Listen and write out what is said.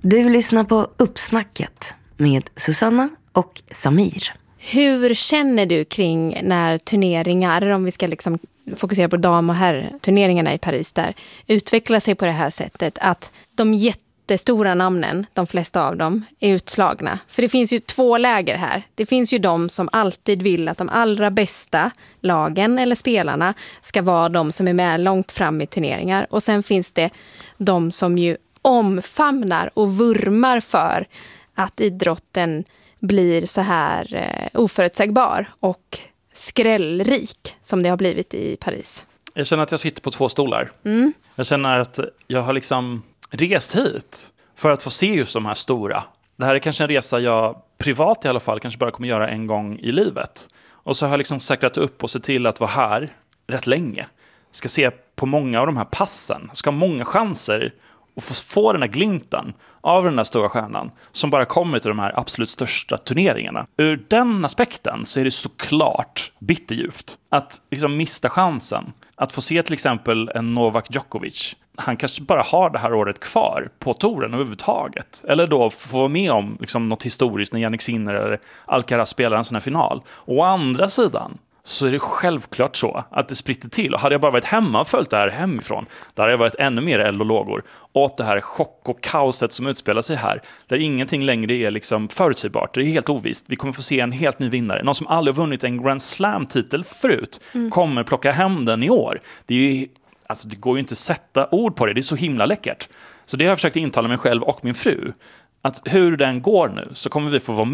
Du lyssnar på Uppsnacket med Susanna och Samir. Hur känner du kring när turneringar, om vi ska liksom fokusera på dam- och herrturneringarna i Paris där, utvecklar sig på det här sättet att de jättestora namnen, de flesta av dem, är utslagna? För det finns ju två läger här. Det finns ju de som alltid vill att de allra bästa lagen eller spelarna ska vara de som är med långt fram i turneringar. Och sen finns det de som ju omfamnar och vurmar för att idrotten blir så här oförutsägbar och skrällrik som det har blivit i Paris. Jag känner att jag sitter på två stolar. Jag känner att jag har liksom rest hit för att få se just de här stora. Det här är kanske en resa jag privat i alla fall kanske bara kommer göra en gång i livet. Och så har jag liksom säkrat upp och se till att vara här rätt länge. Ska se på många av de här passen. Ska ha många chanser och få den här glimten av den här stora stjärnan som bara kommer till de här absolut största turneringarna. Ur den aspekten så är det såklart bitterljuvt att liksom mista chansen. Att få se till exempel en Novak Djokovic. Han kanske bara har det här året kvar på touren överhuvudtaget. Eller då få vara med om liksom något historiskt när Jannik Sinner eller Alcaraz spelar en sån här final. Och å andra sidan så är det självklart så att det spritter till. Och hade jag bara varit hemma och följt det här hemifrån, då hade jag varit ännu mer eld och lågor åt det här chock och kaoset som utspelar sig här. Där ingenting längre är liksom förutsägbart. Det är helt ovisst. Vi kommer få se en helt ny vinnare. Någon som aldrig har vunnit en Grand Slam-titel förut kommer plocka hem den i år. Det är ju, alltså det går ju inte att sätta ord på det. Det är så himla läckert. Så det har jag försökt intala mig själv och min fru. Att hur den går nu så kommer vi få vara med